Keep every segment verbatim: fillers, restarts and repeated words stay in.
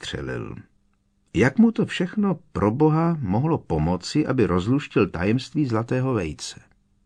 zastřelil. Jak mu to všechno pro boha mohlo pomoci, aby rozluštil tajemství zlatého vejce?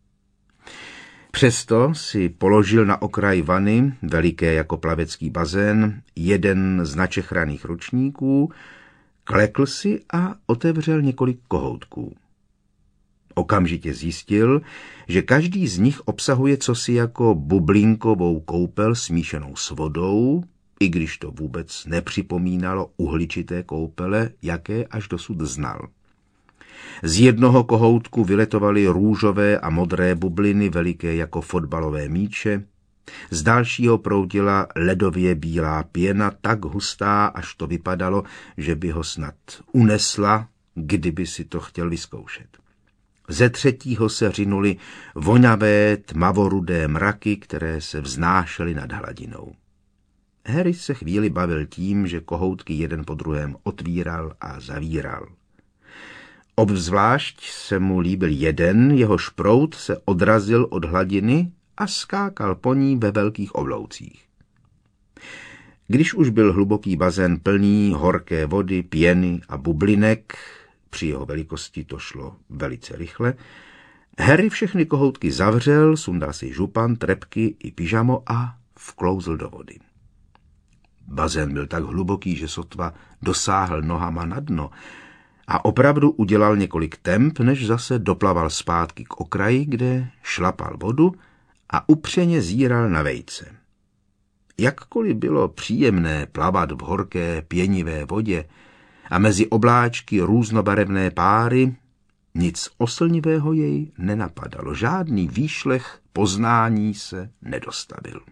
Přesto si položil na okraj vany, veliké jako plavecký bazén, jeden z načechraných ručníků, klekl si a otevřel několik kohoutků. Okamžitě zjistil, že každý z nich obsahuje cosi jako bublinkovou koupel smíšenou s vodou, i když to vůbec nepřipomínalo uhličité koupele, jaké až dosud znal. Z jednoho kohoutku vyletovaly růžové a modré bubliny veliké jako fotbalové míče, z dalšího proudila ledově bílá pěna tak hustá, až to vypadalo, že by ho snad unesla, kdyby si to chtěl vyzkoušet. Ze třetího se řinuly voňavé tmavorudé mraky, které se vznášely nad hladinou. Harry se chvíli bavil tím, že kohoutky jeden po druhém otvíral a zavíral. Obzvlášť se mu líbil jeden, jehož proud se odrazil od hladiny a skákal po ní ve velkých obloucích. Když už byl hluboký bazén plný horké vody, pěny a bublinek, při jeho velikosti to šlo velice rychle, Harry všechny kohoutky zavřel, sundal si župan, trepky i pyžamo a vklouzl do vody. Bazén byl tak hluboký, že sotva dosáhl nohama na dno a opravdu udělal několik temp, než zase doplaval zpátky k okraji, kde šlapal vodu a upřeně zíral na vejce. Jakkoliv bylo příjemné plavat v horké pěnivé vodě a mezi obláčky různobarevné páry, nic oslnivého jej nenapadalo, žádný výšlech poznání se nedostavil.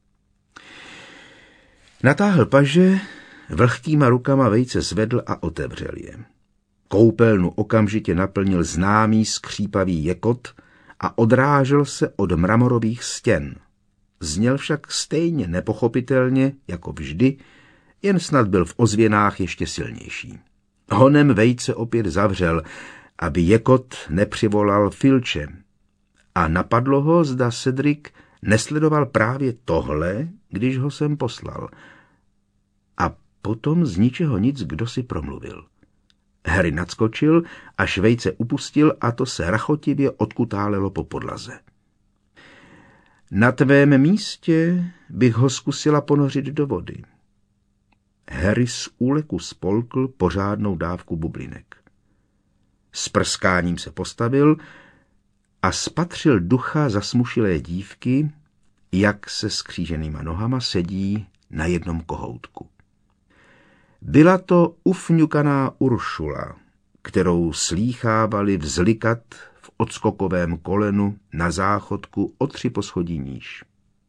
Natáhl paže, vlhkýma rukama vejce zvedl a otevřel je. Koupelnu okamžitě naplnil známý skřípavý jekot a odrážel se od mramorových stěn. Zněl však stejně nepochopitelně, jako vždy, jen snad byl v ozvěnách ještě silnější. Honem vejce opět zavřel, aby jekot nepřivolal Filče. A napadlo ho, zda Cedric nesledoval právě tohle, když ho sem poslal. A potom z ničeho nic kdo si promluvil. Harry nadskočil, až vejce upustil a to se rachotivě odkutálelo po podlaze. Na tvém místě bych ho zkusila ponořit do vody. Harry z úleku spolkl pořádnou dávku bublinek. S prskáním se postavil a spatřil ducha zasmušilé dívky, jak se skříženýma nohama sedí na jednom kohoutku. Byla to ufňukaná Uršula, kterou slýchávali vzlikat v odskokovém kolenu na záchodku o tři poschodí níž.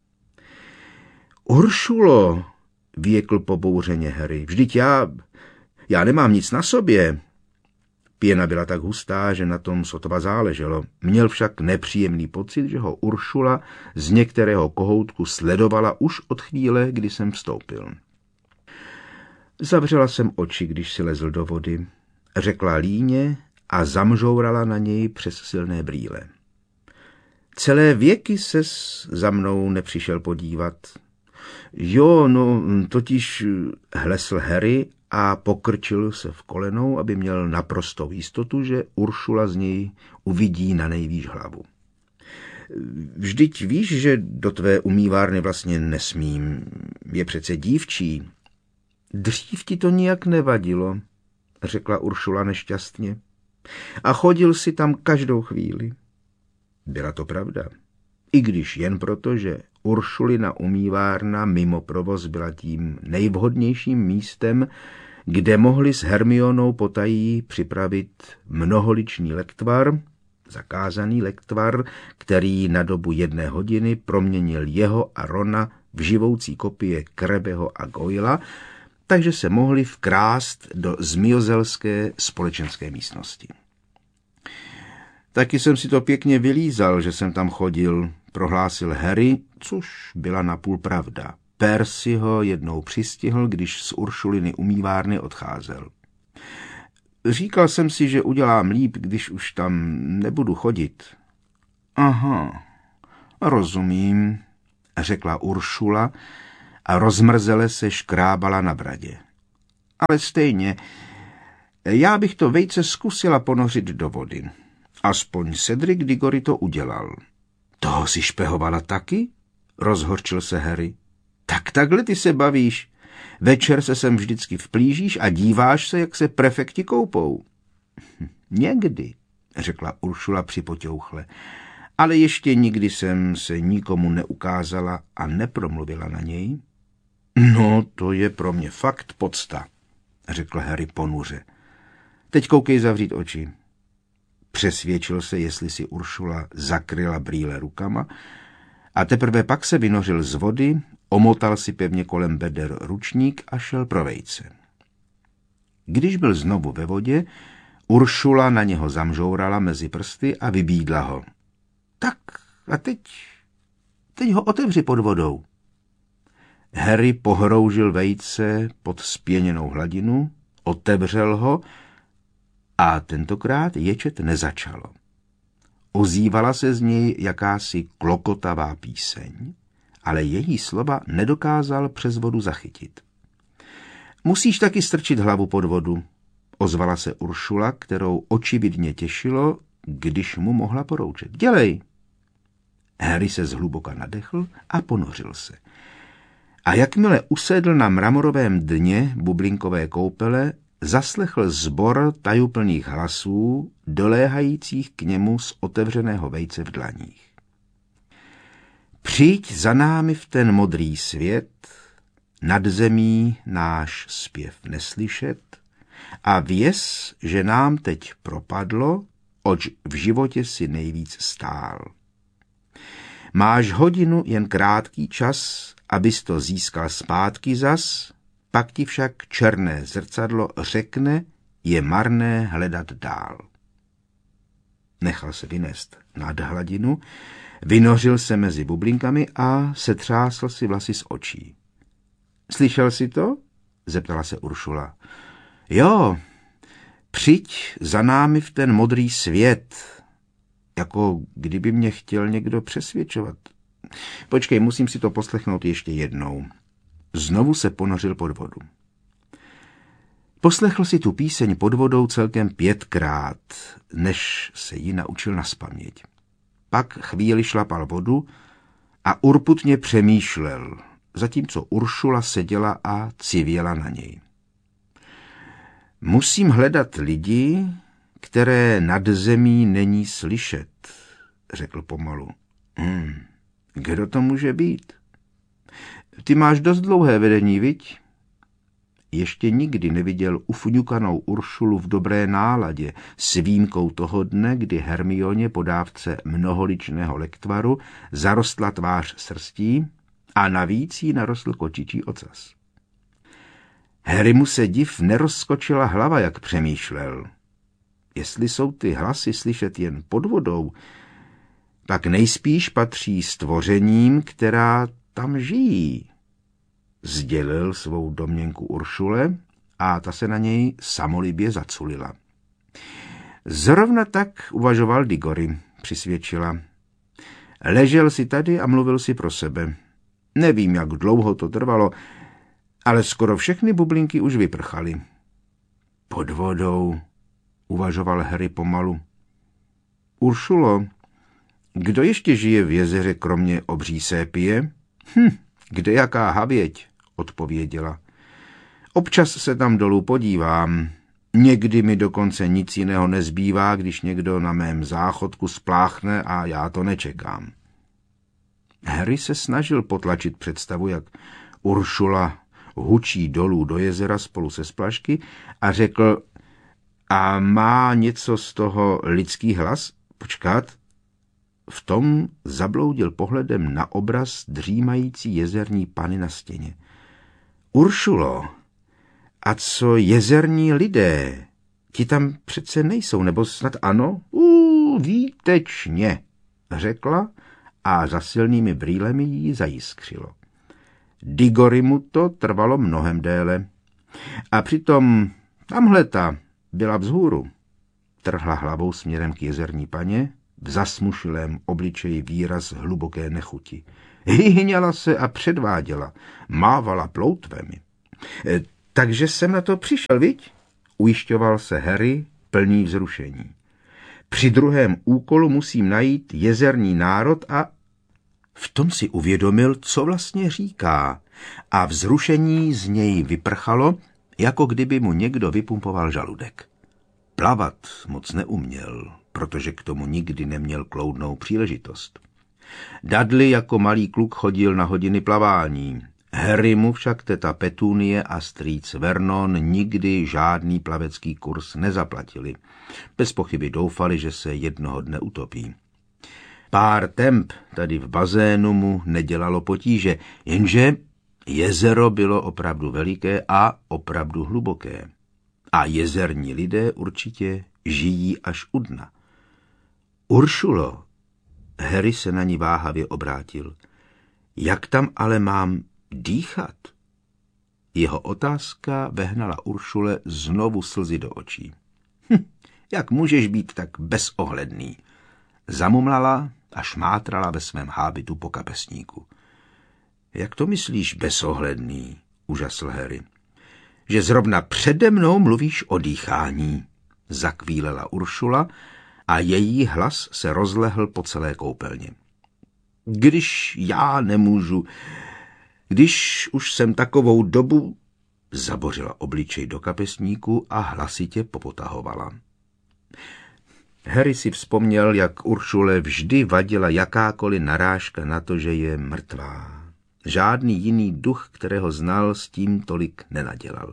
Uršulo, vyjekl pobouřeně Harry, vždyť já, já nemám nic na sobě. Pěna byla tak hustá, že na tom sotva záleželo. Měl však nepříjemný pocit, že ho Uršula z některého kohoutku sledovala už od chvíle, kdy jsem vstoupil. Zavřela jsem oči, když si lezl do vody, řekla líně a zamžourala na něj přes silné brýle. Celé věky ses za mnou nepřišel podívat. Jo, no, totiž hlesl Harry a pokrčil se v kolenou, aby měl naprostou jistotu, že Uršula z něj uvidí na nejvýš hlavu. Vždyť víš, že do tvé umývárny vlastně nesmím, je přece dívčí. Dřív ti to nijak nevadilo, řekla Uršula nešťastně. A chodil si tam každou chvíli. Byla to pravda. I když jen proto, že Uršulina umývárna mimo provoz byla tím nejvhodnějším místem, kde mohli s Hermionou potají připravit mnoholičný lektvar, zakázaný lektvar, který na dobu jedné hodiny proměnil jeho a Rona v živoucí kopie Krebeho a Goyla, takže se mohli vkrást do zmiozelské společenské místnosti. Taky jsem si to pěkně vylízal, že jsem tam chodil, prohlásil Harry, což byla napůl pravda. Percy ho jednou přistihl, když z Uršuliny umývárny odcházel. Říkal jsem si, že udělám líp, když už tam nebudu chodit. Aha, rozumím, řekla Uršula a rozmrzele se škrábala na bradě. ale stejně. Já bych to vejce zkusila ponořit do vody. Aspoň Cedric Diggory to udělal. Toho si špehovala taky? Rozhorčil se Harry. Tak takhle ty se bavíš. Večer se sem vždycky vplížíš a díváš se, jak se prefekti koupou. Někdy, řekla Uršula připoťouchle, ale ještě nikdy jsem se nikomu neukázala a nepromluvila na něj. No, to je pro mě fakt podsta, řekl Harry ponuře. Teď koukej zavřít oči. Přesvědčil se, jestli si Uršula zakryla brýle rukama a teprve pak se vynořil z vody, omotal si pevně kolem beder ručník a šel pro vejce. Když byl znovu ve vodě, Uršula na něho zamžourala mezi prsty a vybídla ho. Tak a teď, teď ho otevři pod vodou. Harry pohroužil vejce pod spěněnou hladinu, otevřel ho a tentokrát ječet nezačalo. Ozývala se z něj jakási klokotavá píseň, ale její slova nedokázal přes vodu zachytit. Musíš taky strčit hlavu pod vodu, ozvala se Uršula, kterou očividně těšilo, když mu mohla poroučet. Dělej! Harry se zhluboka nadechl a ponořil se. A jakmile usedl na mramorovém dně bublinkové koupele, zaslechl sbor tajuplných hlasů, doléhajících k němu z otevřeného vejce v dlaních. Přijď za námi v ten modrý svět, nad zemí náš zpěv neslyšet a věz, že nám teď propadlo, oč v životě si nejvíc stál. Máš hodinu jen krátký čas, abys to získal zpátky zas, pak ti však černé zrcadlo řekne, je marné hledat dál. Nechal se vynést nad hladinu, vynořil se mezi bublinkami a setřásl si vlasy z očí. Slyšel jsi to? Zeptala se Uršula. Jo, přijď za námi v ten modrý svět, jako kdyby mě chtěl někdo přesvědčovat. Počkej, musím si to poslechnout ještě jednou. Znovu se ponořil pod vodu. Poslechl si tu píseň pod vodou celkem pětkrát, než se ji naučil nazpaměť. Pak chvíli šlapal vodu a urputně přemýšlel, zatímco Uršula seděla a civěla na něj. Musím hledat lidi, které nad zemí není slyšet, řekl pomalu. Hmm, kdo to může být? Ty máš dost dlouhé vedení, viď? Ještě nikdy neviděl ufňukanou Uršulu v dobré náladě, s výjimkou toho dne, kdy Hermioně po dávce mnoholičného lektvaru zarostla tvář srstí a navíc jí narostl kočičí ocas. Harrymu se div nerozskočila hlava, jak přemýšlel. Jestli jsou ty hlasy slyšet jen pod vodou, tak nejspíš patří stvořením, která tam žijí. Sdělil svou domněnku Uršule a ta se na něj samolibě zaculila. Zrovna tak uvažoval Diggory, přisvědčila. Ležel si tady a mluvil si pro sebe. Nevím, jak dlouho to trvalo, ale skoro všechny bublinky už vyprchaly. Pod vodou, uvažoval Harry pomalu. Uršulo, kdo ještě žije v jezeře kromě obří sépie? Hm, kde jaká havěť, odpověděla. Občas se tam dolů podívám. Někdy mi dokonce nic jiného nezbývá, když někdo na mém záchodku spláchne a já to nečekám. Harry se snažil potlačit představu, jak Uršula hučí dolů do jezera spolu se splašky a řekl, a má něco z toho lidský hlas? Počkat. V tom zabloudil pohledem na obraz dřímající jezerní panny na stěně. Uršulo, a co jezerní lidé? Ti tam přece nejsou, nebo snad ano? Ú, výtečně, řekla a za silnými brýlemi jí zajiskřilo. Diggory mu to trvalo mnohem déle. A přitom tamhleta byla vzhůru. Trhla hlavou směrem k jezerní paně, v zasmušilém obličeji výraz hluboké nechuti. Hyhňala se a předváděla, mávala ploutvemi. Takže jsem na to přišel, viď? Ujišťoval se Harry, plný vzrušení. Při druhém úkolu musím najít jezerní národ a... V tom si uvědomil, co vlastně říká, a vzrušení z něj vyprchalo, jako kdyby mu někdo vypumpoval žaludek. Plavat moc neuměl, protože k tomu nikdy neměl kloudnou příležitost. Dudley jako malý kluk chodil na hodiny plavání. Harry mu však teta Petunie a strýc Vernon nikdy žádný plavecký kurz nezaplatili. Bez pochyby doufali, že se jednoho dne utopí. Pár temp tady v bazénu mu nedělalo potíže, jenže jezero bylo opravdu veliké a opravdu hluboké. A jezerní lidé určitě žijí až u dna. Uršulo, Harry se na ní váhavě obrátil, jak tam ale mám dýchat? Jeho otázka vehnala Uršule znovu slzy do očí. Hm, jak můžeš být tak bezohledný? Zamumlala a šmátrala ve svém hábitu po kapesníku. Jak to myslíš bezohledný? Užasl Harry. Že zrovna přede mnou mluvíš o dýchání, zakvílela Uršula a její hlas se rozlehl po celé koupelně. Když já nemůžu, když už jsem takovou dobu, zabořila obličej do kapesníku a hlasitě popotahovala. Harry si vzpomněl, jak Uršule vždy vadila jakákoliv narážka na to, že je mrtvá. Žádný jiný duch, kterého znal, s tím tolik nenadělal.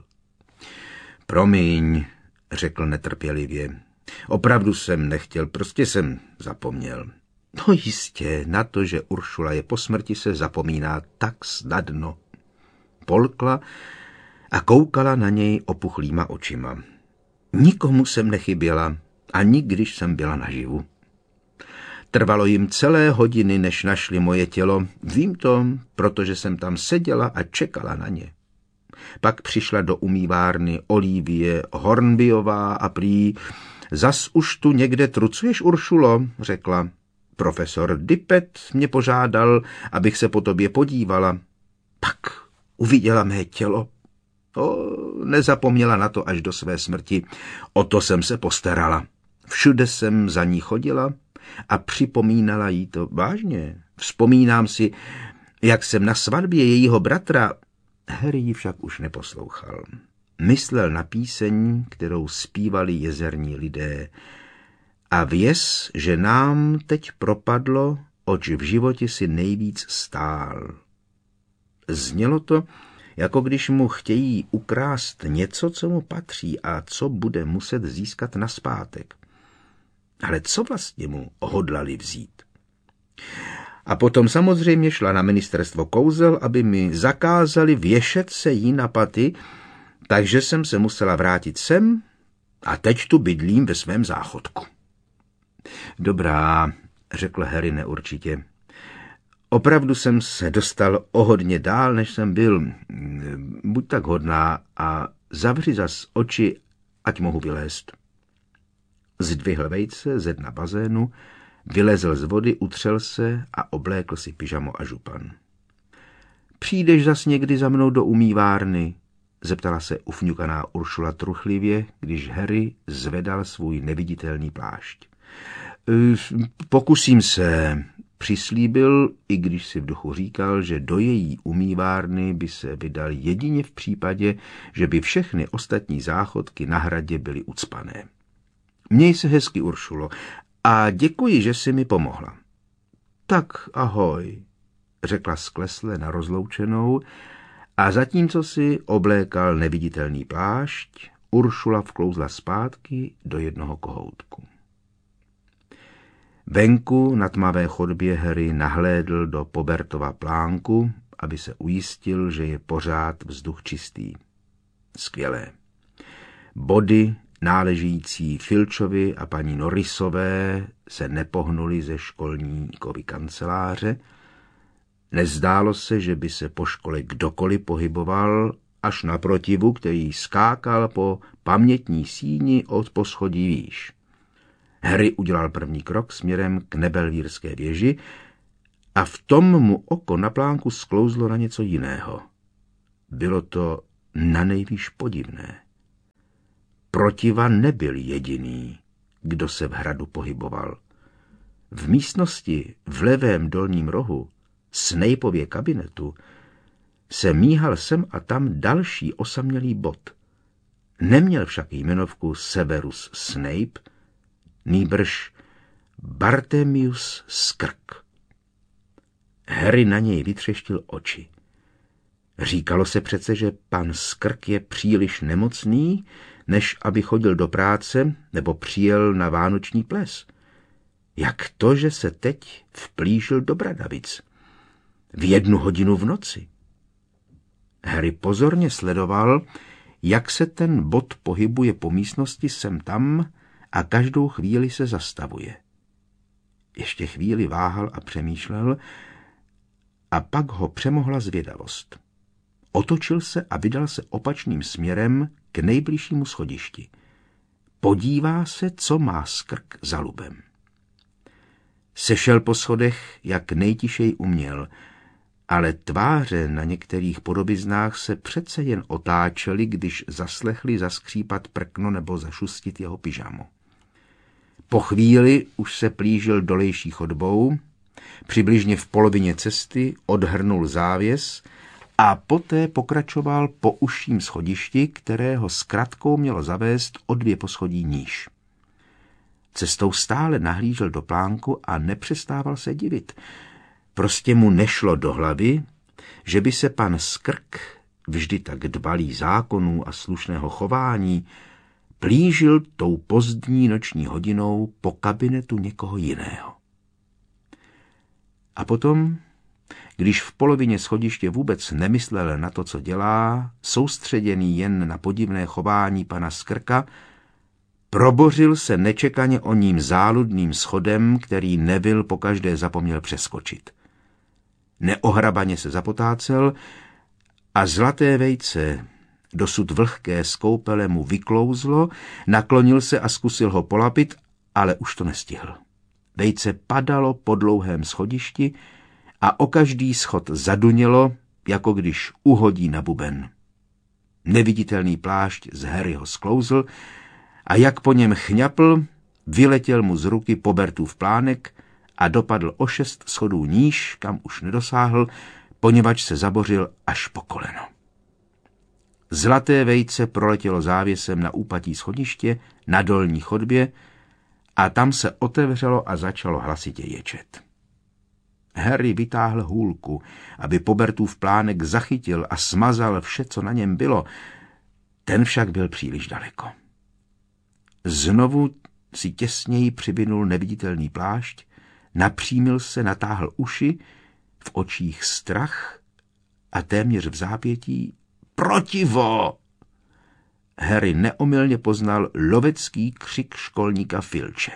Promiň, řekl netrpělivě. Opravdu jsem nechtěl, prostě jsem zapomněl. No jistě, na to, že Uršula je po smrti, se zapomíná tak snadno. Polkla a koukala na něj opuchlýma očima. Nikomu jsem nechyběla, ani když jsem byla naživu. Trvalo jim celé hodiny, než našli moje tělo. Vím to, protože jsem tam seděla a čekala na ně. Pak přišla do umývárny Olivie Hornbyová a prý, zas už tu někde trucuješ, Uršulo, řekla. Profesor Dippet mě požádal, abych se po tobě podívala. Pak uviděla mé tělo. O, nezapomněla na to až do své smrti. O to jsem se postarala. Všude jsem za ní chodila a připomínala jí to vážně. Vzpomínám si, jak jsem na svatbě jejího bratra... Harry ji však už neposlouchal. Myslel na píseň, kterou zpívali jezerní lidé. A věz, že nám teď propadlo, oč v životě si nejvíc stál. Znělo to, jako když mu chtějí ukrást něco, co mu patří a co bude muset získat nazpátek. Ale co vlastně mu hodlali vzít? A potom samozřejmě šla na ministerstvo kouzel, aby mi zakázali věšet se jí na paty, takže jsem se musela vrátit sem a teď tu bydlím ve svém záchodku. Dobrá, řekl Harry neurčitě. Opravdu jsem se dostal o hodně dál, než jsem byl. Buď tak hodná a zavři zas oči, ať mohu vylézt. Zdvihl vejce ze dna bazénu, vylezl z vody, utřel se a oblékl si pyžamo a župan. Přijdeš zas někdy za mnou do umývárny? Zeptala se ufňukaná Uršula truchlivě, když Harry zvedal svůj neviditelný plášť. Pokusím se, přislíbil, i když si v duchu říkal, že do její umývárny by se vydal jedině v případě, že by všechny ostatní záchodky na hradě byly ucpané. Měj se hezky, Uršulo, a děkuji, že jsi mi pomohla. Tak ahoj, řekla sklesle na rozloučenou a zatímco si oblékal neviditelný plášť, Uršula vklouzla zpátky do jednoho kohoutku. Venku na tmavé chodbě Harry nahlédl do Pobertova plánku, aby se ujistil, že je pořád vzduch čistý. Skvělé. Body náležející Filčovi a paní Norrisové se nepohnuly ze školníkovy kanceláře. Nezdálo se, že by se po škole kdokoliv pohyboval, až naprotivu, který skákal po pamětní síni od poschodí výš. Harry udělal první krok směrem k Nebelvírské věži a v tom mu oko na plánku sklouzlo na něco jiného. Bylo to nanejvýš podivné. Protiva nebyl jediný, kdo se v hradu pohyboval. V místnosti v levém dolním rohu Snapeově kabinetu se míhal sem a tam další osamělý bod. Neměl však jmenovku Severus Snape, nýbrž Bartemius Skrk. Harry na něj vytřeštil oči. Říkalo se přece, že pan Skrk je příliš nemocný, než aby chodil do práce nebo přijel na vánoční ples. Jak to, že se teď vplížil do Bradavic? V jednu hodinu v noci. Harry pozorně sledoval, jak se ten bod pohybuje po místnosti sem tam a každou chvíli se zastavuje. Ještě chvíli váhal a přemýšlel a pak ho přemohla zvědavost. Otočil se a vydal se opačným směrem k nejbližšímu schodišti. Podívá se, co má Skrk za lubem. Sešel po schodech, jak nejtišej uměl, ale tváře na některých podobiznách se přece jen otáčely, když zaslechli zaskřípat prkno nebo zašustit jeho pyžamo. Po chvíli už se plížil dolejší chodbou, přibližně v polovině cesty odhrnul závěs a poté pokračoval po užším schodišti, kterého zkratkou mělo zavést o dvě poschodí níž. Cestou stále nahlížel do plánku a nepřestával se divit. Prostě mu nešlo do hlavy, že by se pan Skrk, vždy tak dbalý zákonů a slušného chování, plížil tou pozdní noční hodinou po kabinetu někoho jiného. A potom, když v polovině schodiště vůbec nemyslel na to, co dělá, soustředěný jen na podivné chování pana Skrka, probořil se nečekaně o ním záludným schodem, který Neville pokaždé zapomněl přeskočit. Neohrabaně se zapotácel a zlaté vejce, dosud vlhké z koupele, mu vyklouzlo, naklonil se a zkusil ho polapit, ale už to nestihl. Vejce padalo po dlouhém schodišti a o každý schod zadunělo, jako když uhodí na buben. Neviditelný plášť z Harryho sklouzl a jak po něm chňapl, vyletěl mu z ruky Pobertův plánek a dopadl o šest schodů níž, kam už nedosáhl, poněvadž se zabořil až po koleno. Zlaté vejce proletělo závěsem na úpatí schodiště na dolní chodbě a tam se otevřelo a začalo hlasitě ječet. Harry vytáhl hůlku, aby Pobertův plánek zachytil a smazal vše, co na něm bylo. Ten však byl příliš daleko. Znovu si těsněji přivinul neviditelný plášť, napřímil se, natáhl uši, v očích strach a téměř v zápětí protivo! Harry neomylně poznal lovecký křik školníka Filče.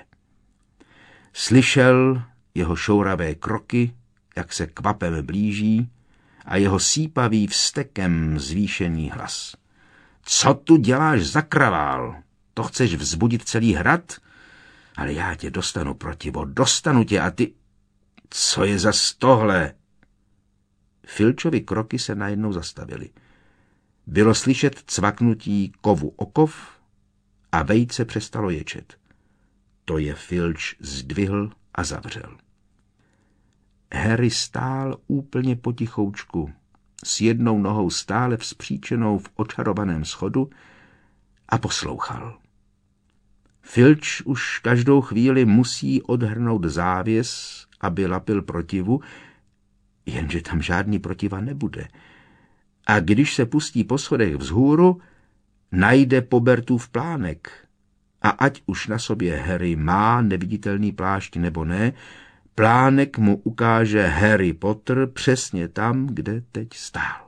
Slyšel jeho šouravé kroky, jak se kvapem blíží, a jeho sípavý vztekem zvýšený hlas. Co tu děláš za kravál? To chceš vzbudit celý hrad? Ale já tě dostanu, protivo, dostanu tě a ty... Co je za tohle? Filčovi kroky se najednou zastavily. Bylo slyšet cvaknutí kovu o kov a vejce přestalo ječet. To je Filč zdvihl a zavřel. Harry stál úplně potichoučku, s jednou nohou stále vzpříčenou v očarovaném schodu a poslouchal. Filč už každou chvíli musí odhrnout závěs, aby lapil protivu, jenže tam žádný protiva nebude. A když se pustí po schodech vzhůru, najde Pobertův plánek. A ať už na sobě Harry má neviditelný plášť nebo ne, plánek mu ukáže Harry Potter přesně tam, kde teď stál.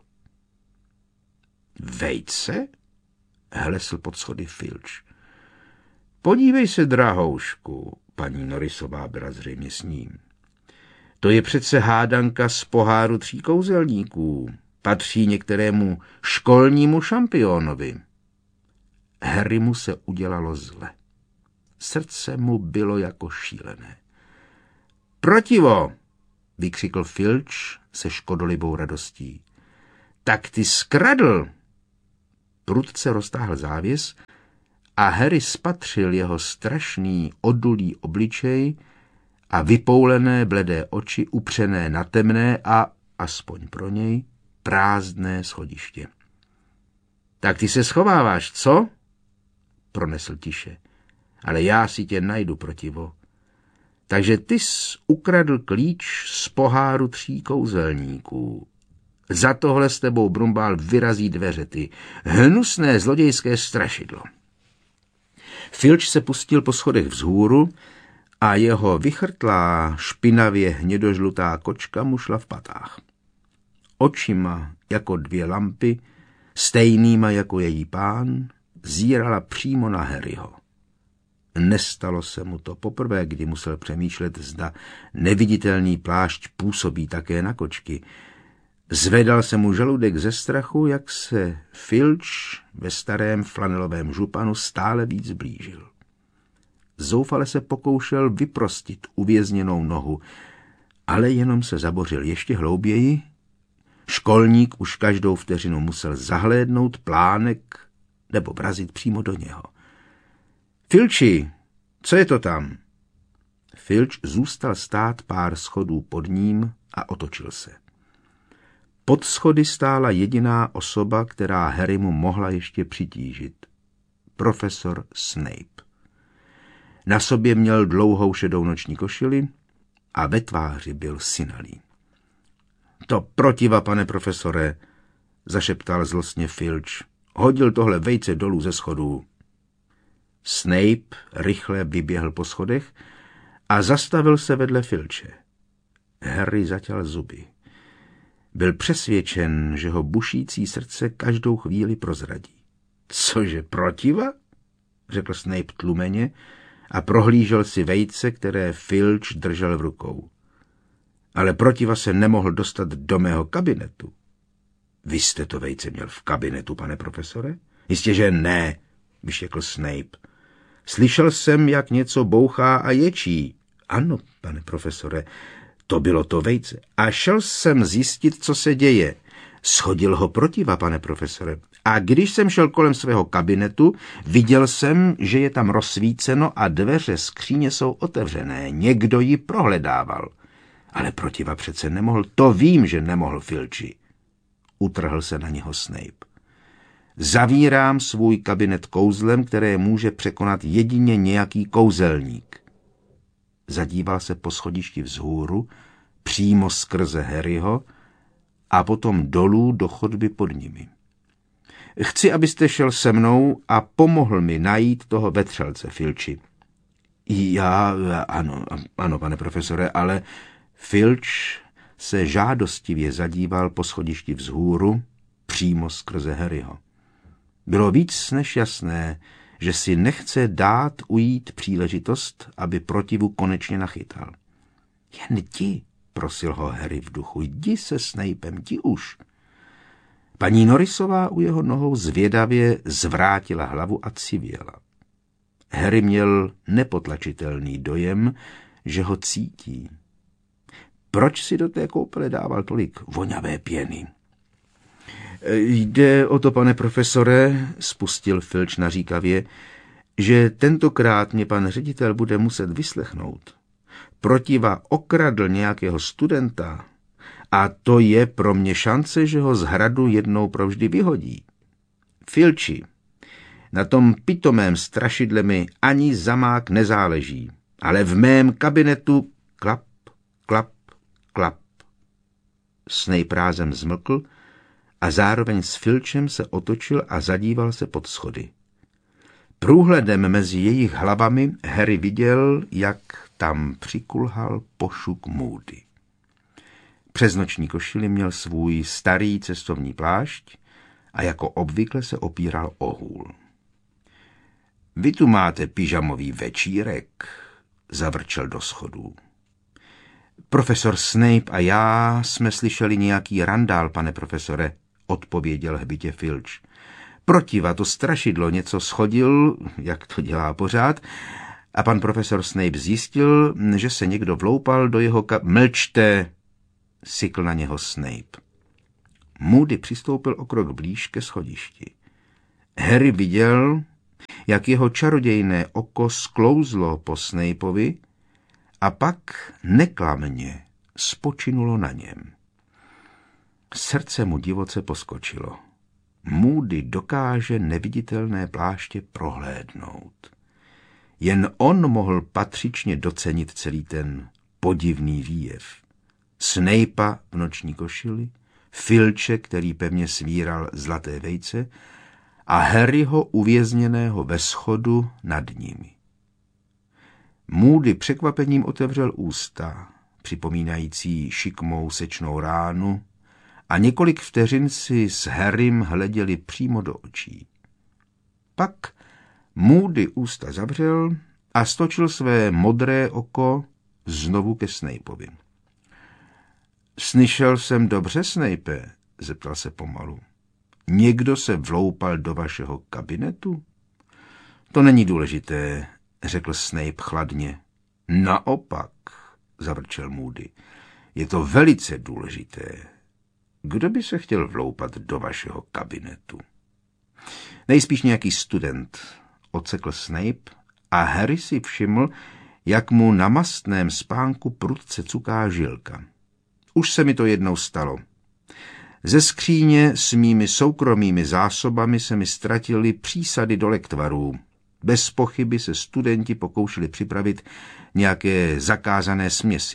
Vejce? Hlesl pod schody Filč. Podívej se, drahoušku, paní Norrisová byla zřejmě s ním. To je přece hádanka z poháru tří kouzelníků. Patří některému školnímu šampionovi. Harry mu se udělalo zle. Srdce mu bylo jako šílené. Protivo, vykřikl Filč se škodolibou radostí. Tak ty skradl. prudce roztáhl závěs a Harry spatřil jeho strašný odulý obličej a vypoulené bledé oči upřené na temné a, aspoň pro něj, prázdné schodiště. Tak ty se schováváš, co? Pronesl tiše. Ale já si tě najdu, Protivo. Takže ty jsi ukradl klíč z poháru tří kouzelníků. Za tohle s tebou Brumbál vyrazí dveře, ty hnusné zlodějské strašidlo. Filč se pustil po schodech vzhůru a jeho vychrtlá, špinavě hnědožlutá kočka mu šla v patách. Očima jako dvě lampy, stejnýma jako její pán, zírala přímo na Harryho. Nestalo se mu to poprvé, kdy musel přemýšlet, zda neviditelný plášť působí také na kočky. Zvedal se mu žaludek ze strachu, jak se Filč ve starém flanelovém županu stále víc blížil. Zoufale se pokoušel vyprostit uvězněnou nohu, ale jenom se zabořil ještě hlouběji. Školník už každou vteřinu musel zahlédnout plánek nebo vrazit přímo do něho. Filči, co je to tam? Filč zůstal stát pár schodů pod ním a otočil se. Pod schody stála jediná osoba, která Harrymu mohla ještě přitížit. Profesor Snape. Na sobě měl dlouhou šedou noční košili a ve tváři byl synalý. To Protiva, pane profesore, zašeptal zlostně Filč. Hodil tohle vejce dolů ze schodů. Snape rychle vyběhl po schodech a zastavil se vedle Filče. Harry zaťal zuby. Byl přesvědčen, že ho bušící srdce každou chvíli prozradí. Cože, Protiva? Řekl Snape tlumeně a prohlížel si vejce, které Filč držel v rukou. Ale Protiva se nemohl dostat do mého kabinetu. Vy jste to vejce měl v kabinetu, pane profesore? Jistě, že ne, vyštěkl Snape. Slyšel jsem, jak něco bouchá a ječí. Ano, pane profesore, to bylo to vejce. A šel jsem zjistit, co se děje. Shodil ho Protiva, pane profesore. A když jsem šel kolem svého kabinetu, viděl jsem, že je tam rozsvíceno a dveře skříně jsou otevřené. Někdo ji prohledával. Ale Protiva přece nemohl. To vím, že nemohl, Filči. Utrhl se na něho Snape. Zavírám svůj kabinet kouzlem, které může překonat jedině nějaký kouzelník. Zadíval se po schodišti vzhůru, přímo skrze Harryho a potom dolů do chodby pod nimi. Chci, abyste šel se mnou a pomohl mi najít toho vetřelce, Filči. Já, ano, ano, pane profesore, ale Filč se žádostivě zadíval po schodišti vzhůru, přímo skrze Harryho. Bylo víc než jasné, že si nechce dát ujít příležitost, aby Protivu konečně nachytal. Jen jdi, prosil ho Harry v duchu, jdi se Snapem, jdi už. Paní Norrisová u jeho nohou zvědavě zvrátila hlavu a civěla. Harry měl nepotlačitelný dojem, že ho cítí. Proč si do té koupele dával tolik voňavé pěny? Jde o to, pane profesore, spustil Filč naříkavě, že tentokrát mě pan ředitel bude muset vyslechnout. Protiva okradl nějakého studenta a to je pro mě šance, že ho z hradu jednou provždy vyhodí. Filči, na tom pitomém strašidle mi ani zamák nezáleží, ale v mém kabinetu klap, klap, klap. Snape rázem zmlkl a zároveň s Filčem se otočil a zadíval se pod schody. Průhledem mezi jejich hlavami Harry viděl, jak tam přikulhal pošuk Moody. Přes noční košili měl svůj starý cestovní plášť a jako obvykle se opíral o hůl. Vy tu máte pyžamový večírek, zavrčel do schodů. Profesor Snape a já jsme slyšeli nějaký randál, pane profesore, odpověděl hbitě Filč. Protiva to strašidlo něco schodil, jak to dělá pořád, a pan profesor Snape zjistil, že se někdo vloupal do jeho ka... Mlčte, sykl na něho Snape. Moody přistoupil o krok blíž ke schodišti. Harry viděl, jak jeho čarodějné oko sklouzlo po Snapeovi a pak neklamně spočinulo na něm. Srdce mu divoce poskočilo. Moody dokáže neviditelné pláště prohlédnout. Jen on mohl patřičně docenit celý ten podivný výjev. Snape'a v noční košili, Filče, který pevně svíral zlaté vejce, a Harryho uvězněného ve schodu nad nimi. Moody překvapením otevřel ústa, připomínající šikmou sečnou ránu, a několik vteřin si s Harrym hleděli přímo do očí. Pak Moody ústa zavřel a stočil své modré oko znovu ke Snapeovi. Slyšel jsem dobře, Snape? Zeptal se pomalu. Někdo se vloupal do vašeho kabinetu? To není důležité, řekl Snape chladně. Naopak, zavrčel Moody, je to velice důležité. Kdo by se chtěl vloupat do vašeho kabinetu? Nejspíš nějaký student, odsekl Snape a Harry si všiml, jak mu na mastném spánku prudce cuká žilka. Už se mi to jednou stalo. Ze skříně s mými soukromými zásobami se mi ztratily přísady do lektvarů. Bez pochyby se studenti pokoušeli připravit nějaké zakázané směsi.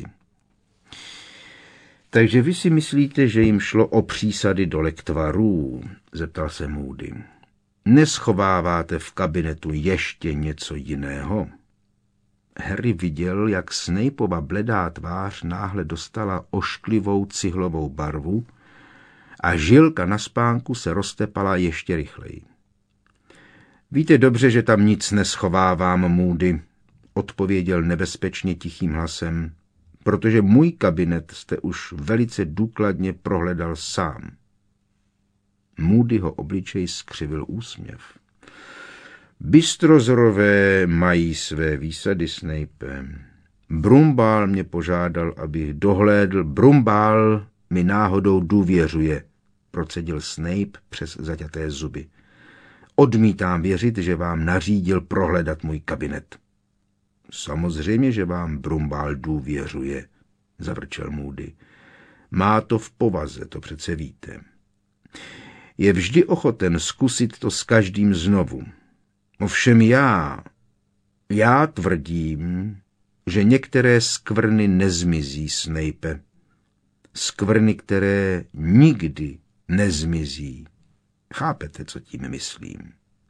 Takže vy si myslíte, že jim šlo o přísady do lektvarů? Zeptal se Moody. Neschováváte v kabinetu ještě něco jiného? Harry viděl, jak Snapeova bledá tvář náhle dostala ošklivou cihlovou barvu a žilka na spánku se roztepala ještě rychleji. Víte dobře, že tam nic neschovávám, Moody, odpověděl nebezpečně tichým hlasem, protože můj kabinet jste už velice důkladně prohledal sám. Moodyho obličej skřivil úsměv. Bystrozorové mají své výsady, Snape. Brumbál mě požádal, abych dohlédl. Brumbál mi náhodou důvěřuje, procedil Snape přes zaťaté zuby. Odmítám věřit, že vám nařídil prohledat můj kabinet. Samozřejmě, že vám Brumbál důvěřuje, zavrčel Moody. Má to v povaze, to přece víte. Je vždy ochoten zkusit to s každým znovu. Ovšem já, já tvrdím, že některé skvrny nezmizí, Snape. Skvrny, které nikdy nezmizí. Chápete, co tím myslím?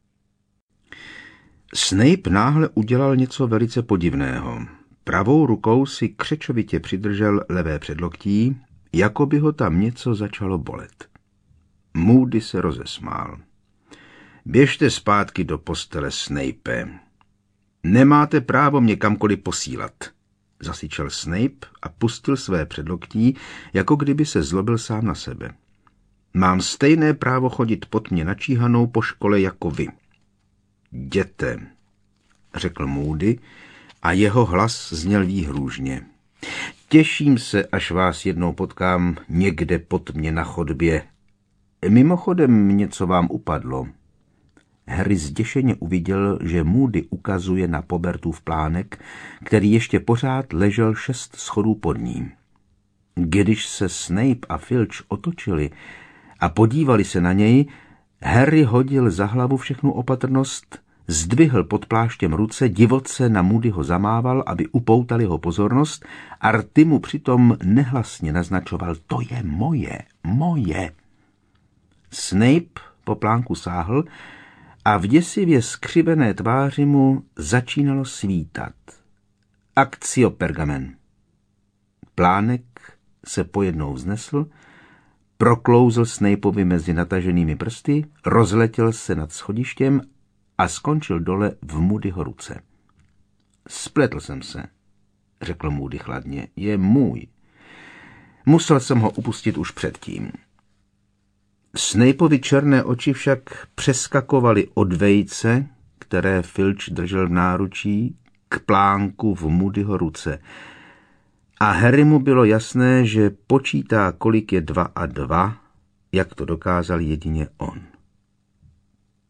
Snape náhle udělal něco velice podivného. Pravou rukou si křečovitě přidržel levé předloktí, jako by ho tam něco začalo bolet. Moody se rozesmál. Běžte zpátky do postele, Snape. Nemáte právo mě kamkoliv posílat, zasyčel Snape a pustil své předloktí, jako kdyby se zlobil sám na sebe. Mám stejné právo chodit pod mě načíhanou po škole jako vy. Jděte, řekl Moody a jeho hlas zněl výhrůžně. Těším se, až vás jednou potkám někde pod mě na chodbě. Mimochodem něco vám upadlo. Harry zděšeně uviděl, že Moody ukazuje na Pobertův plánek, který ještě pořád ležel šest schodů pod ním. Když se Snape a Filch otočili a podívali se na něj, Harry hodil za hlavu všechnu opatrnost, zdvihl pod pláštěm ruce, divoce na Moodyho zamával, aby upoutal jeho pozornost, a rty mu přitom nehlasně naznačoval, to je moje, moje. Snape po plánku sáhl a v děsivě skřivené tváři mu začínalo svítat. Actio pergamen. Plánek se pojednou vznesl, proklouzl Snapeovi mezi nataženými prsty, rozletěl se nad schodištěm a skončil dole v Moodyho ruce. Spletl jsem se, řekl Moody chladně, je můj. Musel jsem ho upustit už předtím. Snapeovi černé oči však přeskakovaly od vejce, které Filch držel v náručí, k plánku v Moodyho ruce. A Harrymu bylo jasné, že počítá, kolik je dva a dva, jak to dokázal jedině on. To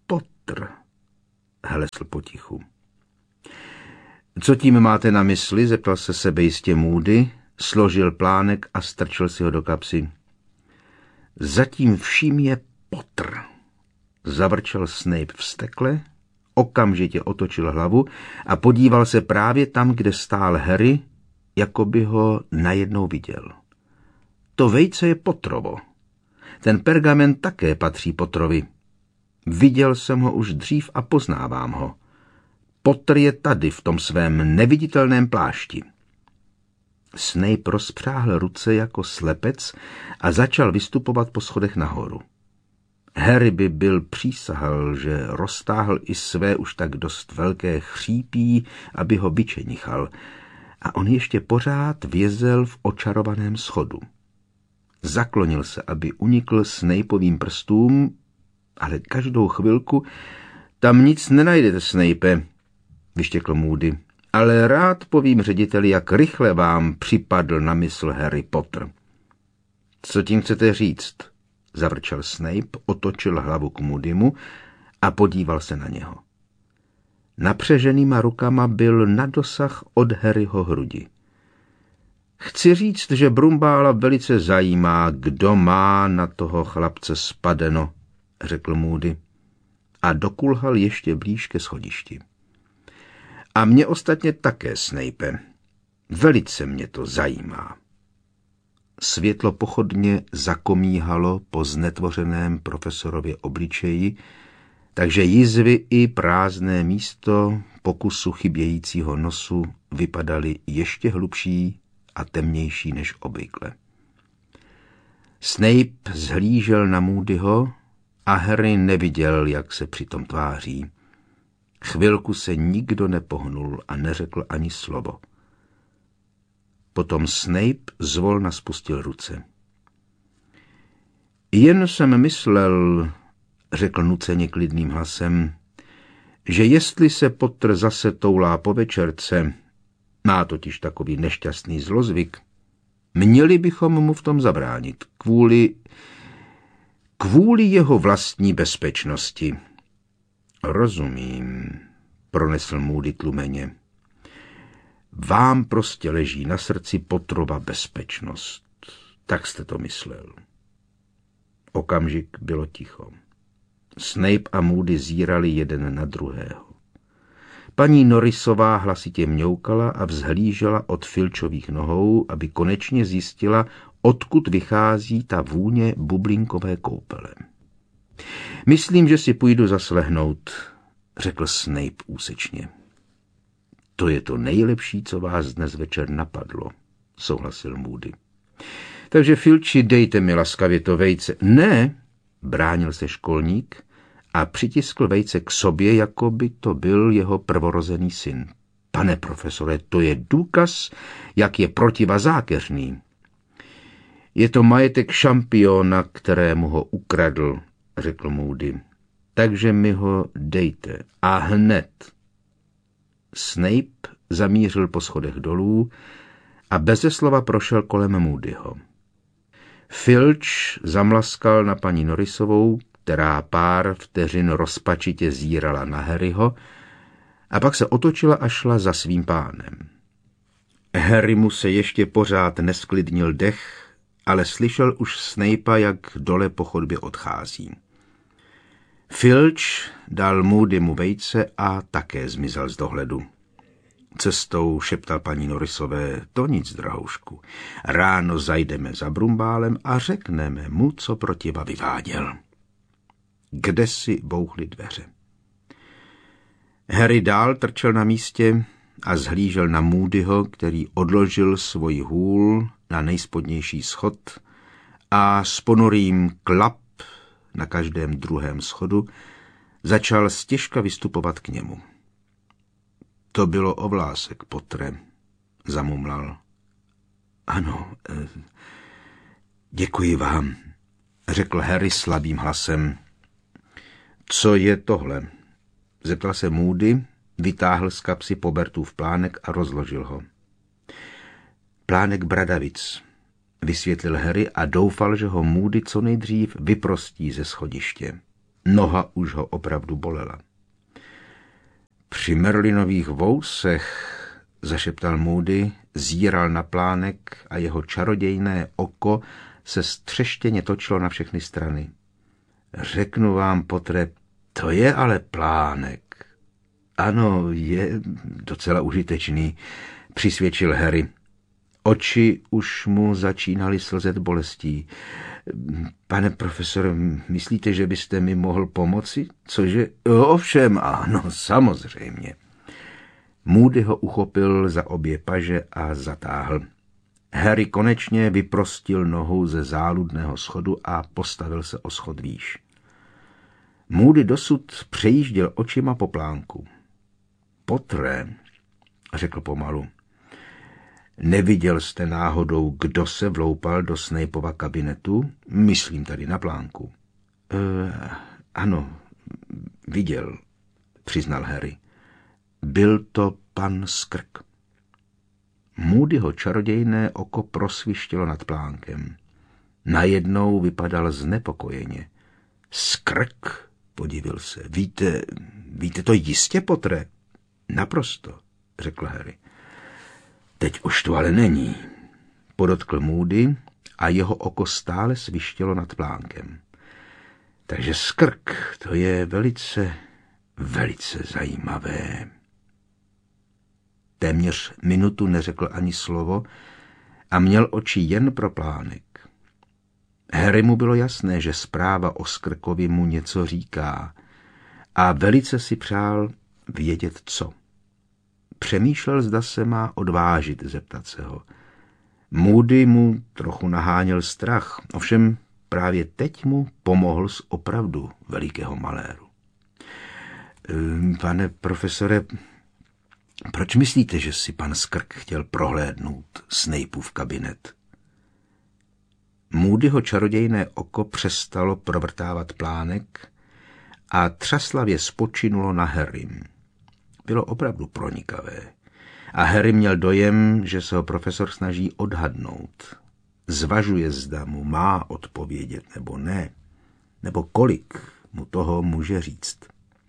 Potter, hlesl potichu. Co tím máte na mysli? Zeptal se sebejistě Moody, složil plánek a strčil si ho do kapsy. Zatím vším je Potter, zavrčel Snape vztekle, okamžitě otočil hlavu a podíval se právě tam, kde stál Harry, jako by ho najednou viděl. To vejce je Potterovo. Ten pergament také patří Potterovi. Viděl jsem ho už dřív a poznávám ho. Potter je tady v tom svém neviditelném plášti. Snape rozpřáhl ruce jako slepec a začal vystupovat po schodech nahoru. Harry by byl přísahal, že roztáhl i své už tak dost velké chřípí, aby ho vyčenichal, a on ještě pořád vězel v očarovaném schodu. Zaklonil se, aby unikl Snapeovým prstům, ale každou chvilku tam nic nenajdete, Snape, vyštěkl Moody, ale rád povím řediteli, jak rychle vám připadl na mysl Harry Potter. Co tím chcete říct? Zavrčel Snape, otočil hlavu k Moodymu a podíval se na něho. Napřeženýma rukama byl na dosah od Harryho hrudi. Chci říct, že Brumbála velice zajímá, kdo má na toho chlapce spadeno, řekl Moody a dokulhal ještě blíž ke schodišti. A mě ostatně také, Snape. Velice mě to zajímá. Světlo pochodně zakomíhalo po znetvořeném profesorově obličeji, takže jizvy i prázdné místo pokusu chybějícího nosu vypadaly ještě hlubší a temnější než obvykle. Snape zhlížel na Moodyho a Harry neviděl, jak se přitom tváří. Chvilku se nikdo nepohnul a neřekl ani slovo. Potom Snape zvolna spustil ruce. Jen jsem myslel, řekl nuceně klidným hlasem, že jestli se Potter zase toulá po večerce, má totiž takový nešťastný zlozvyk, měli bychom mu v tom zabránit kvůli, kvůli jeho vlastní bezpečnosti. Rozumím, pronesl Moody tlumeně. Vám prostě leží na srdci Potterova bezpečnost. Tak jste to myslel. Okamžik bylo ticho. Snape a Moody zírali jeden na druhého. Paní Norrisová hlasitě mňoukala a vzhlížela od Filčových nohou, aby konečně zjistila, odkud vychází ta vůně bublinkové koupele. Myslím, že si půjdu zaslehnout, řekl Snape úsečně. To je to nejlepší, co vás dnes večer napadlo, souhlasil Moody. Takže Filči, dejte mi laskavě to vejce. Ne, bránil se školník a přitiskl vejce k sobě, jako by to byl jeho prvorozený syn. Pane profesore, to je důkaz, jak je protivazákeřný. Je to majetek šampiona, kterému ho ukradl, řekl Moody. Takže mi ho dejte. A hned. Snape zamířil po schodech dolů a beze slova prošel kolem Moodyho. Filč zamlaskal na paní Norrisovou, která pár vteřin rozpačitě zírala na Harryho, a pak se otočila a šla za svým pánem. Harry mu se ještě pořád nesklidnil dech, ale slyšel už Snape'a, jak dole po chodbě odchází. Filč dal Moodymu vejce a také zmizel z dohledu. Cestou šeptal paní Norrisové, to nic, drahoušku. Ráno zajdeme za Brumbálem a řekneme mu, co protiva vyváděl. Kde si bouchly dveře. Harry dál trčel na místě a zhlížel na Moodyho, který odložil svůj hůl na nejspodnější schod a s ponorým klap na každém druhém schodu začal stěžka vystupovat k němu. To bylo o vlásek, Pottere, zamumlal. Ano, eh, děkuji vám, řekl Harry slabým hlasem. Co je tohle? Zeptal se Moody, vytáhl z kapsy Pobertův plánek a rozložil ho. Plánek bradavic, vysvětlil Harry a doufal, že ho Moody co nejdřív vyprostí ze schodiště. Noha už ho opravdu bolela. Při Merlinových vousech, zašeptal Moody, zíral na plánek a jeho čarodějné oko se střeštěně točilo na všechny strany. Řeknu vám, Potre, to je ale plánek. Ano, je docela užitečný, přisvědčil Harry. Oči už mu začínaly slzet bolestí. Pane profesore, myslíte, že byste mi mohl pomoci? Cože? Ovšem, ano, samozřejmě. Moody ho uchopil za obě paže a zatáhl. Harry konečně vyprostil nohu ze záludného schodu a postavil se o schod výš. Moody dosud přejížděl očima po plánku. Potre, řekl pomalu, neviděl jste náhodou, kdo se vloupal do Snapeova kabinetu? Myslím tady na plánku. E, ano, viděl, přiznal Harry. Byl to pan Skrk. Moodyho čarodějné oko prosvištělo nad plánkem. Najednou vypadal znepokojeně. Skrk, podivil se. Víte, víte to jistě, Potre? Naprosto, řekl Harry. Teď už to ale není, podotkl Moody a jeho oko stále svištělo nad plánkem. Takže Skrk, to je velice, velice zajímavé. Téměř minutu neřekl ani slovo a měl oči jen pro plánek. Harry mu bylo jasné, že zpráva o Skrkovi mu něco říká a velice si přál vědět, co. Přemýšlel, zda se má odvážit zeptat se ho. Moody mu trochu naháněl strach, ovšem právě teď mu pomohl z opravdu velikého maléru. Pane profesore, proč myslíte, že si pan Skrk chtěl prohlédnout Snapeův kabinet? Moodyho čarodějné oko přestalo provrtávat plánek a třaslavě spočinulo na Harrym. Bylo opravdu pronikavé a Harry měl dojem, že se ho profesor snaží odhadnout. Zvažuje, zda mu má odpovědět nebo ne, nebo kolik mu toho může říct.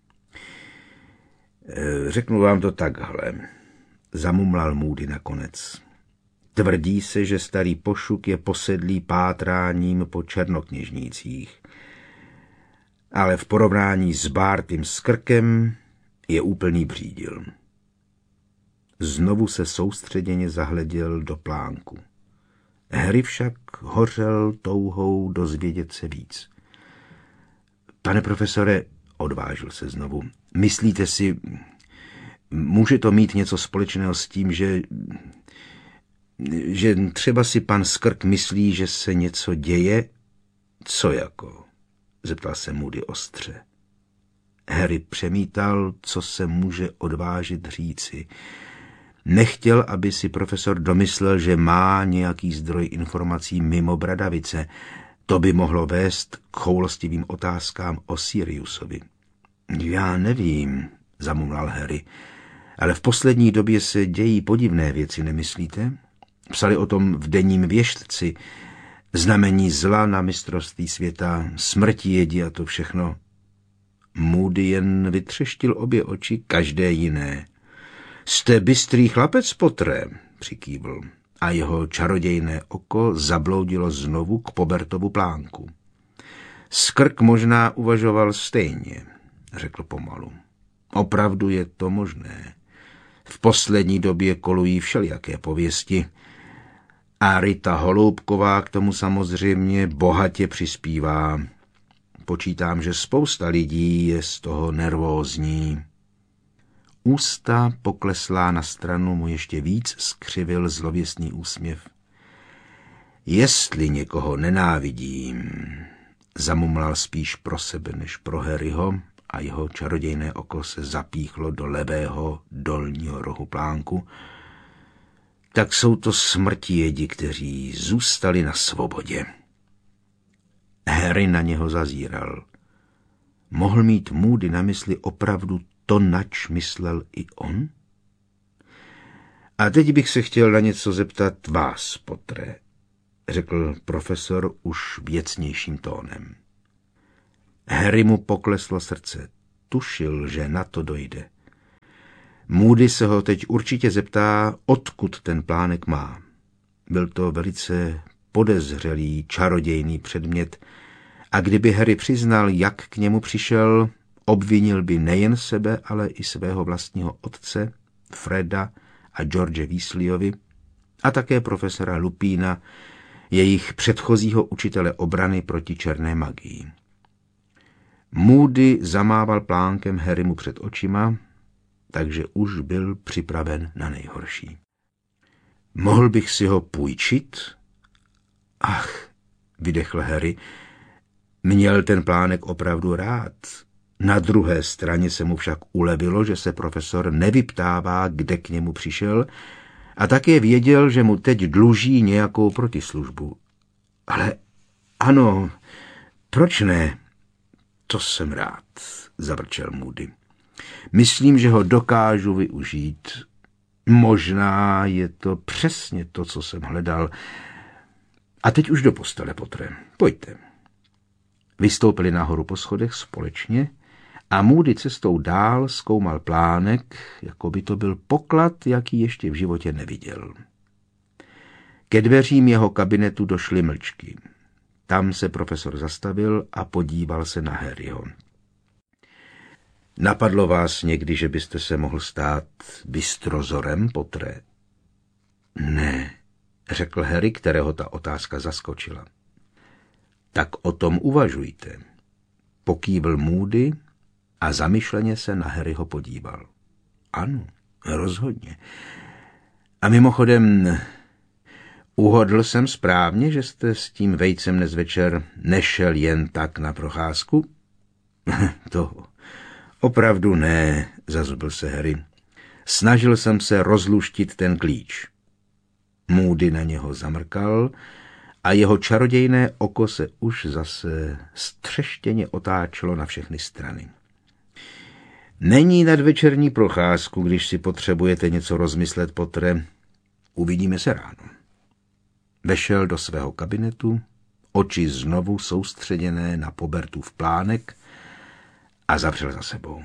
Řeknu vám to takhle, zamumlal Moody nakonec. Tvrdí se, že starý Pošuk je posedlý pátráním po černokněžnících, ale v porovnání s Bartym Skrkem je úplný břídil. Znovu se soustředěně zahleděl do plánku. Harry však hořel touhou dozvědět se víc. Pane profesore, odvážil se znovu, myslíte si, může to mít něco společného s tím, že, že třeba si pan Skrk myslí, že se něco děje? Co jako? Zeptal se Moody ostře. Harry přemítal, co se může odvážit říci. Nechtěl, aby si profesor domyslel, že má nějaký zdroj informací mimo Bradavice. To by mohlo vést k choulostivým otázkám o Siriusovi. Já nevím, zamumlal Harry, ale v poslední době se dějí podivné věci, nemyslíte? Psali o tom v denním věštci, znamení zla na mistrovství světa, smrti jedi a to všechno. Moody jen vytřeštil obě oči, každé jiné. Jste bystrý chlapec, Potre, přikývl, a jeho čarodějné oko zabloudilo znovu k Pobertovu plánku. Skrk možná uvažoval stejně, řekl pomalu. Opravdu je to možné. V poslední době kolují všelijaké pověsti a Rita Holoubková k tomu samozřejmě bohatě přispívá. Počítám, že spousta lidí je z toho nervózní. Ústa pokleslá na stranu mu ještě víc skřivil zlověstný úsměv. Jestli někoho nenávidím, zamumlal spíš pro sebe než pro Harryho a jeho čarodějné oko se zapíchlo do levého dolního rohu plánku, tak jsou to smrtijedi, kteří zůstali na svobodě. Harry na něho zazíral. Mohl mít Moody na mysli opravdu to, nač myslel i on? A teď bych se chtěl na něco zeptat vás, Potre, řekl profesor už věcnějším tónem. Harry mu pokleslo srdce. Tušil, že na to dojde. Moody se ho teď určitě zeptá, odkud ten plánek má. Byl to velice podezřelý, čarodějný předmět a kdyby Harry přiznal, jak k němu přišel, obvinil by nejen sebe, ale i svého vlastního otce, Freda a George Weasleyovi a také profesora Lupína, jejich předchozího učitele obrany proti černé magii. Moody zamával plánkem Harrymu před očima, takže už byl připraven na nejhorší. Mohl bych si ho půjčit? Ach, vydechl Harry, měl ten plánek opravdu rád. Na druhé straně se mu však ulevilo, že se profesor nevyptává, kde k němu přišel, a také věděl, že mu teď dluží nějakou protislužbu. Ale ano, proč ne? To jsem rád, zavrčel Moody. Myslím, že ho dokážu využít. Možná je to přesně to, co jsem hledal. A teď už do postele, Potre. Pojďte. Vystoupili nahoru po schodech společně a Moody cestou dál zkoumal plánek, jako by to byl poklad, jaký ještě v životě neviděl. Ke dveřím jeho kabinetu došly mlčky. Tam se profesor zastavil a podíval se na Harryho. Napadlo vás někdy, že byste se mohl stát bystrozorem, Potre? Ne, řekl Harry, kterého ta otázka zaskočila. Tak o tom uvažujte. Pokývl Moody a zamyšleně se na Harryho podíval. Ano, rozhodně. A mimochodem, uhodl jsem správně, že jste s tím vejcem dnes večer nešel jen tak na procházku? To opravdu ne, zazubl se Harry. Snažil jsem se rozluštit ten klíč. Moody na něho zamrkal a jeho čarodějné oko se už zase střeštěně otáčelo na všechny strany. Není nadvečerní procházku, když si potřebujete něco rozmyslet, Potre. Uvidíme se ráno. Vešel do svého kabinetu, oči znovu soustředěné na Pobertův plánek a zavřel za sebou.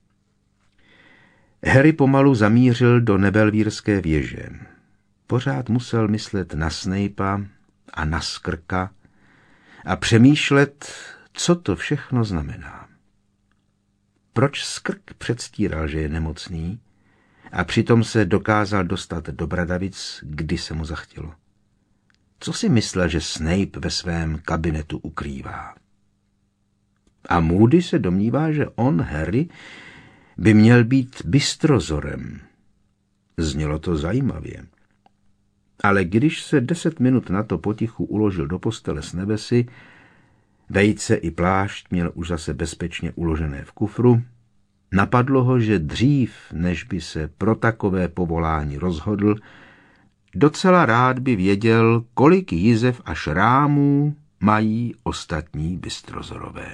Harry pomalu zamířil do nebelvírské věže. Pořád musel myslet na Snape'a a na Skrka a přemýšlet, co to všechno znamená. Proč Skrk předstíral, že je nemocný a přitom se dokázal dostat do Bradavic, kdy se mu zachtělo? Co si myslel, že Snape ve svém kabinetu ukrývá? A Moody se domnívá, že on, Harry, by měl být bystrozorem. Znělo to zajímavě. Ale když se deset minut na to potichu uložil do postele s nebesy, vejce i plášť měl už zase bezpečně uložené v kufru, napadlo ho, že dřív, než by se pro takové povolání rozhodl, docela rád by věděl, kolik jizev a šrámů mají ostatní bystrozorové.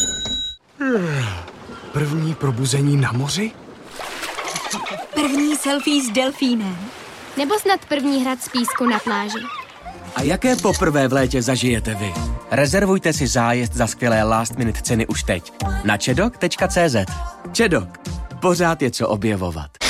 První probuzení na moři? První selfie s delfínem. Nebo snad první hrad z písku na pláži. A jaké poprvé v létě zažijete vy? Rezervujte si zájezd za skvělé last minute ceny už teď na čedok tečka cé zet. Čedok. Pořád je co objevovat.